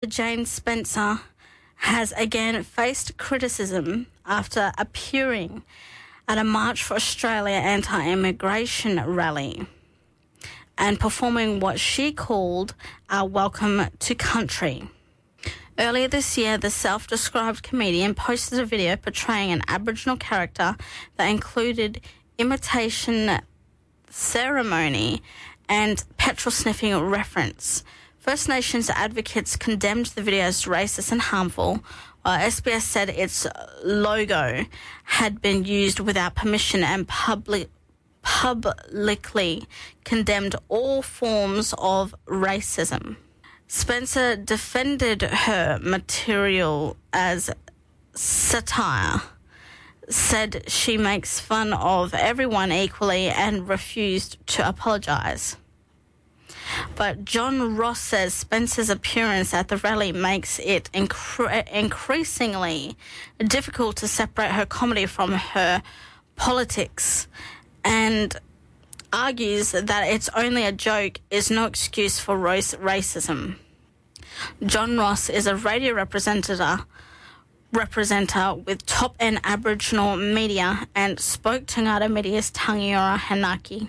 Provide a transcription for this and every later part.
Jane Spencer has again faced criticism after appearing at a March for Australia anti-immigration rally and performing what she called our welcome to country. Earlier this year, the self-described comedian posted a video portraying an Aboriginal character that included imitation ceremony and petrol-sniffing reference. First Nations advocates condemned the video as racist and harmful, while SBS said its logo had been used without permission and publicly condemned all forms of racism. Spencer defended her material as satire, said she makes fun of everyone equally, and refused to apologise. But John Ross says Spencer's appearance at the rally makes it increasingly difficult to separate her comedy from her politics, and argues that it's only a joke is no excuse for racism. John Ross is a radio representator with top-end Aboriginal media and spoke to Ngāti Media's Tangiora Hanaki.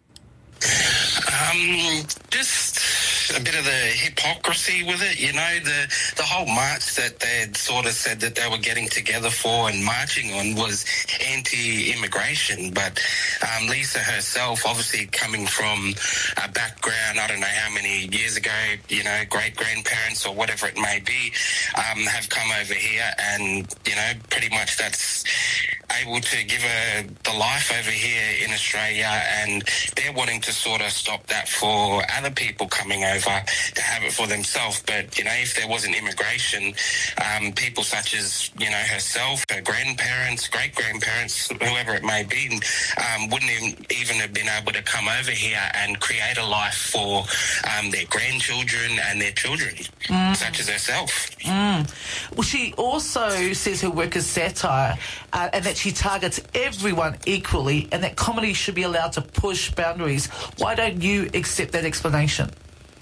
Just a bit of the hypocrisy with it, you know, the whole march that they had sort of said that they were getting together for and marching on was anti-immigration, but Lisa herself, obviously coming from a background, I don't know how many years ago, you know, great-grandparents or whatever it may be, have come over here and, you know, pretty much that's able to give her the life over here in Australia, and they're wanting to sort of stop that for other people coming over to have it for themselves. But, you know, if there wasn't immigration, people such as, you know, herself, her grandparents, great-grandparents, whoever it may be, wouldn't even have been able to come over here and create a life for their grandchildren and their children, such as herself. Well, she also says her work is satire and that she targets everyone equally and that comedy should be allowed to push boundaries. Why don't you accept that explanation?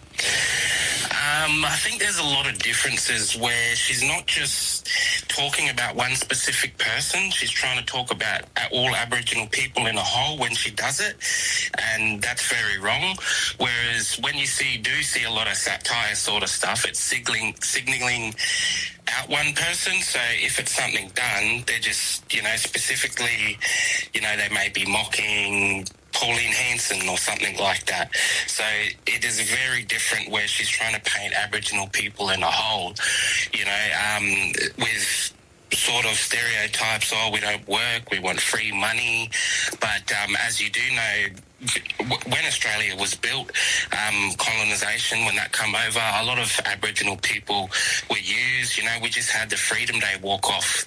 I think there's a lot of differences where she's not just talking about one specific person. She's trying to talk about all Aboriginal people in a whole when she does it, and that's very wrong. Whereas when you do see a lot of satire sort of stuff, it's signalling out one person. So if it's something done, they're just, you know, specifically, you know, they may be mocking Pauline Hanson or something like that. So it is very different where she's trying to paint Aboriginal people in a whole, you know, with sort of stereotypes, oh, we don't work, we want free money. But as you do know, when Australia was built, colonisation, when that come over, a lot of Aboriginal people were used. You know, we just had the Freedom Day walk-off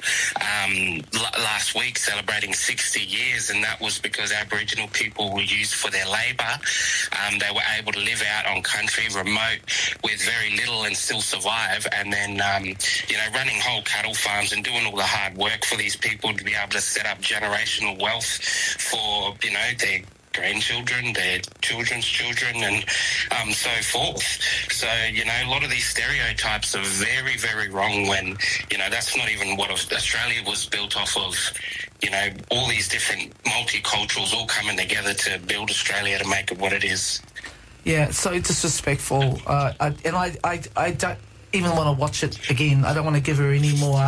last week celebrating 60 years, and that was because Aboriginal people were used for their labour. They were able to live out on country, remote, with very little and still survive. And then, you know, running whole cattle farms and doing all the hard work for these people to be able to set up generational wealth for, you know, their grandchildren, their children's children, and so forth. So, you know, a lot of these stereotypes are very, very wrong when, you know, that's not even what Australia was built off of. You know, all these different multiculturals all coming together to build Australia to make it what it is. Yeah, so disrespectful. I don't even want to watch it again. I don't want to give her any more,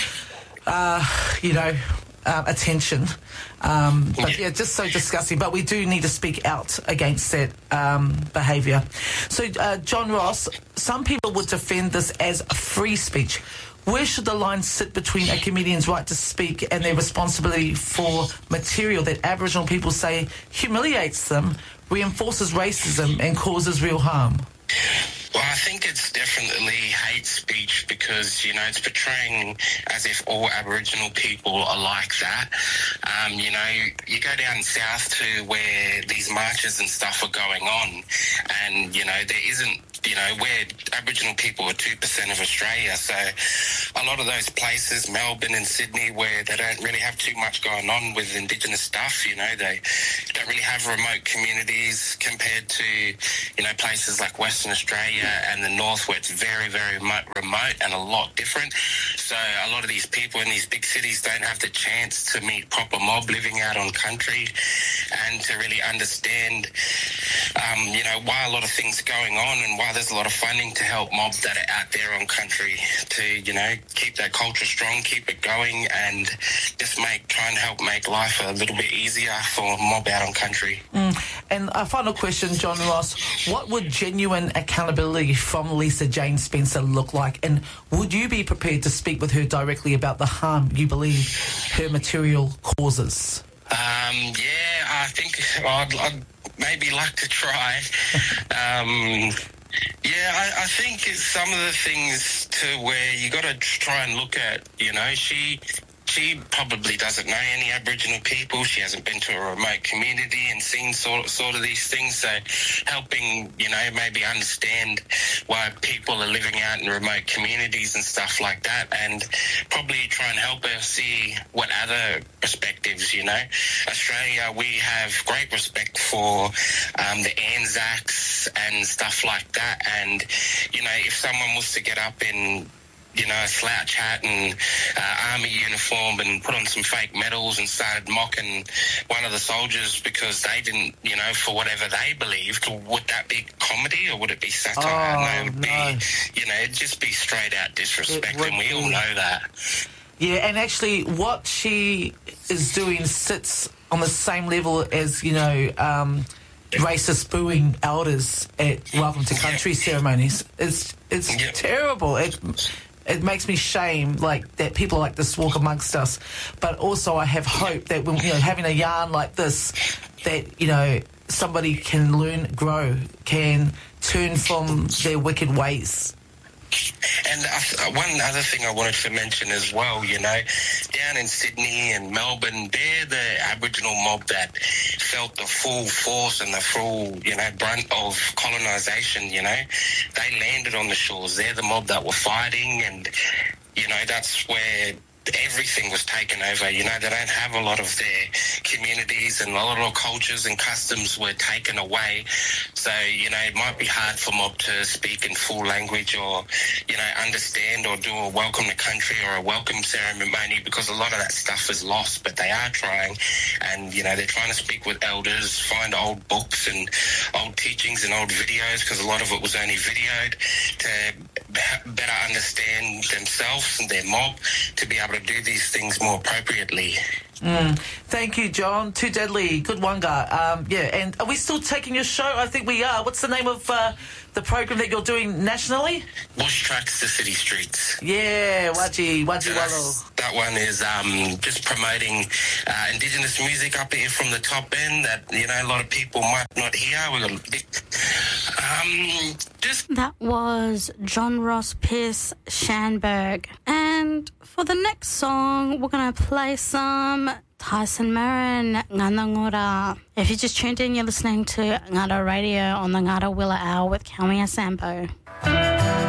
you know, attention. But yeah, just so disgusting. But we do need to speak out against that behaviour. So, John Ross, some people would defend this as free speech. Where should the line sit between a comedian's right to speak and their responsibility for material that Aboriginal people say humiliates them, reinforces racism and causes real harm? Well, I think it's definitely hate speech because, you know, it's portraying as if all Aboriginal people are like that. You know, you go down south to where these marches and stuff are going on and, you know, there isn't, you know, where Aboriginal people are 2% of Australia. So a lot of those places, Melbourne and Sydney, where they don't really have too much going on with Indigenous stuff, you know, they don't really have remote communities compared to, you know, places like Western Australia Australia and the north, where it's very, very remote and a lot different. So a lot of these people in these big cities don't have the chance to meet proper mob living out on country and to really understand, why a lot of things are going on and why there's a lot of funding to help mobs that are out there on country to, keep that culture strong, keep it going, and just try and help make life a little bit easier for mob out on country. And a final question, John Ross. What would genuine accountability from Lisa Jane Spencer look like? And would you be prepared to speak with her directly about the harm you believe her material causes? I think I'd maybe like to try. I think it's some of the things to where you got to try and look at, she probably doesn't know any Aboriginal people. She hasn't been to a remote community and seen sort of these things. So helping, maybe understand why people are living out in remote communities and stuff like that, and probably try and help her see what other perspectives, Australia, we have great respect for the Anzacs and stuff like that. And, if someone was to get up in a slouch hat and army uniform and put on some fake medals and started mocking one of the soldiers because they didn't, for whatever they believed, would that be comedy or would it be satire? No, it would be, it'd just be straight out disrespect, and we all know that. Yeah, and actually what she is doing sits on the same level as, racist booing elders at Welcome to Country ceremonies. It's terrible. It makes me shame that people like this walk amongst us. But also I have hope that when, having a yarn like this, that, somebody can learn, grow, can turn from their wicked ways. And one other thing I wanted to mention as well, down in Sydney and Melbourne, they're the Aboriginal mob that felt the full force and the full, brunt of colonisation, They landed on the shores. They're the mob that were fighting, and, that's where everything was taken over. They don't have a lot of their communities, and a lot of cultures and customs were taken away. So, it might be hard for mob to speak in full language or, understand or do a welcome to country or a welcome ceremony, because a lot of that stuff is lost, but they are trying. And, they're trying to speak with elders, find old books and old teachings and old videos, because a lot of it was only videoed, to better understand themselves and their mob, to be able to do these things more appropriately. Thank you, John. Too deadly. Good wanga. And are we still taking your show? I think we are. What's the name of the program that you're doing nationally? Bush Tracks to City Streets. Yeah, Waji Wallo. That one is just promoting Indigenous music up here from the top end that, a lot of people might not hear. We got That was John Ross Pearce Schanberg. And for the next song, we're going to play some Tyson Marin, Ngana Ngora. If you just tuned in, you're listening to Ngata Radio on the Ngata Willa Hour with Kauia Sampo.